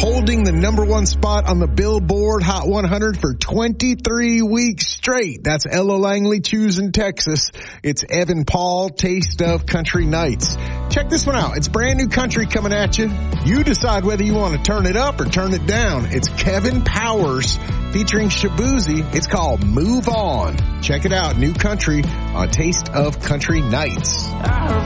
holding the number one spot on the Billboard Hot 100 for 23 weeks straight. That's Ella Langley choosing Texas. It's Evan Paul, Taste of Country Nights. Check this one out. It's brand new country coming at you. You decide whether you want to turn it up or turn it down. It's Kevin Powers featuring Shabuzi. It's called Move On. Check it out. New country on Taste of Country Nights.